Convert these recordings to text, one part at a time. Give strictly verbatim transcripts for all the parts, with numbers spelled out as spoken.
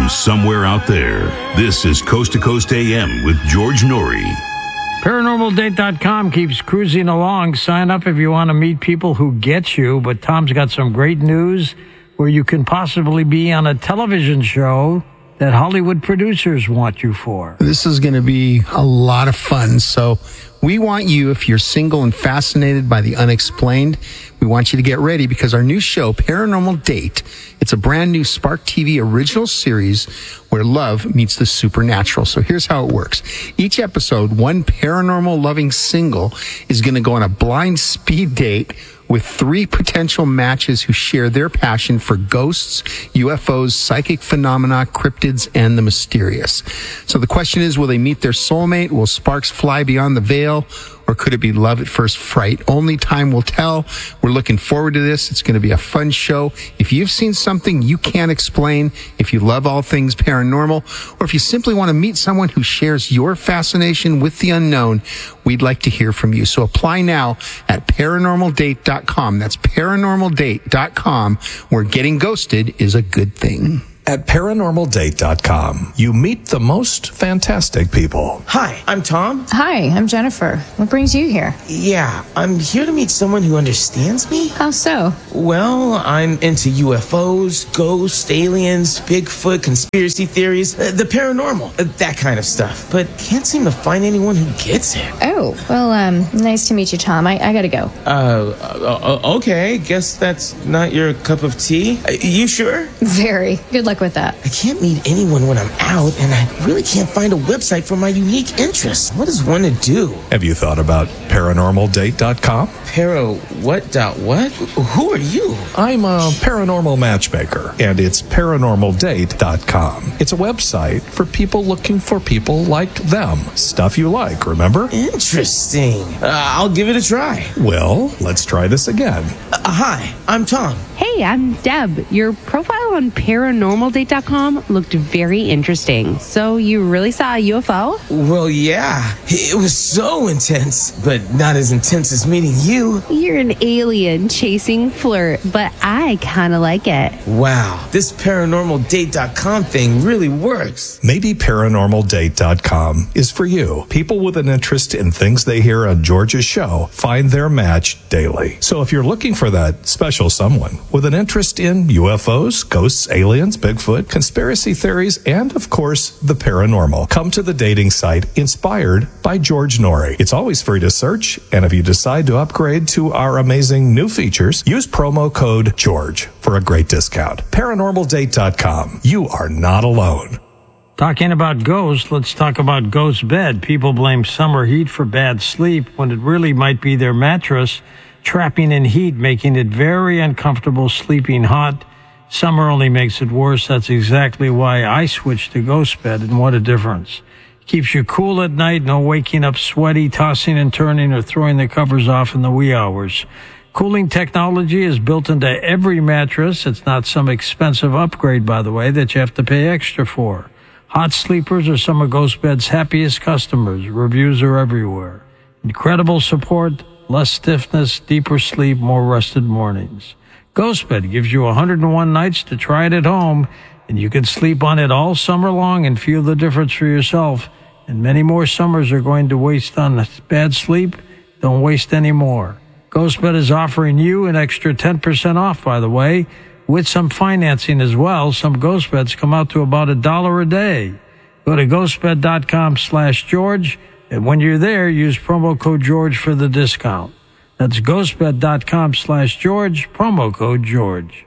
somewhere out there. This is Coast to Coast A M with George Norrie. Paranormal Date dot com keeps cruising along. Sign up if you want to meet people who get you. But Tom's got some great news where you can possibly be on a television show that Hollywood producers want you for. This is going to be a lot of fun. So we want you, if you're single and fascinated by the unexplained, we want you to get ready because our new show, Paranormal Date, it's a brand new Spark T V original series where love meets the supernatural. So here's how it works. Each episode, one paranormal loving single is going to go on a blind speed date with three potential matches who share their passion for ghosts, U F Os, psychic phenomena, cryptids, and the mysterious. So the question is, will they meet their soulmate? Will sparks fly beyond the veil? Or could it be love at first fright? Only time will tell. We're looking forward to this. It's going to be a fun show. If you've seen something you can't explain, if you love all things paranormal, or if you simply want to meet someone who shares your fascination with the unknown, we'd like to hear from you. So apply now at paranormal date dot com. That's paranormal date dot com, where getting ghosted is a good thing. At paranormal date dot com, you meet the most fantastic people. Hi, I'm Tom. Hi, I'm Jennifer. What brings you here? Yeah, I'm here to meet someone who understands me. How so? Well, I'm into U F Os, ghosts, aliens, Bigfoot, conspiracy theories, uh, the paranormal, uh, that kind of stuff. But can't seem to find anyone who gets it. Oh, well, um, nice to meet you, Tom. I, I gotta go. Uh, uh, okay, guess that's not your cup of tea. Uh, you sure? Very. Good luck with that. I can't meet anyone when I'm out, and I really can't find a website for my unique interests. What is one to do? Have you thought about paranormal date dot com? Para what dot what? Who are you? I'm a paranormal matchmaker, and it's paranormal date dot com. It's a website for people looking for people like them. Stuff you like, remember? Interesting. Uh, I'll give it a try. Well, let's try this again. Uh, hi, I'm Tom. Hey, I'm Deb. Your profile on paranormal date dot com looked very interesting. So you really saw a U F O? Well, yeah. It was so intense, but not as intense as meeting you. You're an alien chasing flirt, but I kind of like it. Wow, this paranormal date dot com thing really works. Maybe paranormal date dot com is for you. People with an interest in things they hear on George's show find their match daily. So if you're looking for that special someone with an interest in U F Os, ghosts, aliens, Bigfoot, conspiracy theories, and of course, the paranormal, come to the dating site inspired by George Norrie. It's always free to search, and if you decide to upgrade to our amazing new features, use promo code GEORGE for a great discount. paranormal date dot com. You are not alone. Talking about ghosts, let's talk about ghost bed. People blame summer heat for bad sleep when it really might be their mattress trapping in heat, making it very uncomfortable sleeping hot. Summer only makes it worse. That's exactly why I switched to Ghost Bed, and what a difference. Keeps you cool at night, no waking up sweaty, tossing and turning, or throwing the covers off in the wee hours. Cooling technology is built into every mattress. It's not some expensive upgrade, by the way, that you have to pay extra for. Hot sleepers are some of Ghost Bed's happiest customers. Reviews are everywhere. Incredible support, less stiffness, deeper sleep, more rested mornings. GhostBed gives you one hundred one nights to try it at home, and you can sleep on it all summer long and feel the difference for yourself. And many more summers are going to waste on bad sleep. Don't waste any more. GhostBed is offering you an extra ten percent off, by the way, with some financing as well. Some GhostBeds come out to about a dollar a day. Go to ghostbed dot com slash George, and when you're there, use promo code George for the discount. That's ghostbed dot com slash George, promo code George.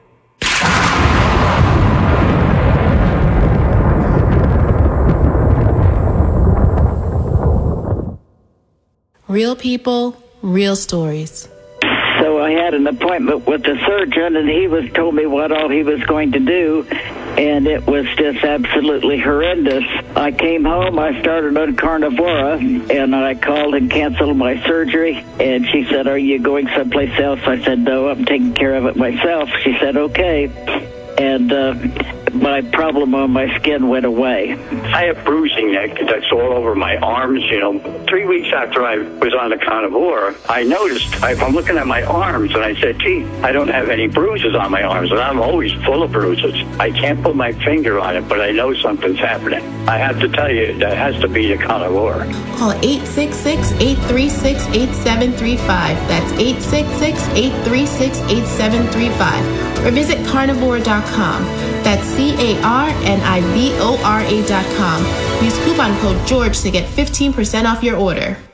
Real people, real stories. So I had an appointment with the surgeon, and he was told me what all he was going to do, and it was just absolutely horrendous. I came home, I started on Carnivora, and I called and canceled my surgery, and she said, "Are you going someplace else?" I said, "No, I'm taking care of it myself." She said, "Okay." And uh, my problem on my skin went away. I have bruising neck that's all over my arms, you know. Three weeks after I was on the carnivore, I noticed, I, I'm looking at my arms, and I said, gee, I don't have any bruises on my arms, and I'm always full of bruises. I can't put my finger on it, but I know something's happening. I have to tell you, that has to be the carnivore. Call eight six six, eight three six, eight seven three five. That's eight six six, eight three six, eight seven three five. Or visit carnivore dot com. That's C A R N I V O R A dot com. Use coupon code George to get fifteen percent off your order.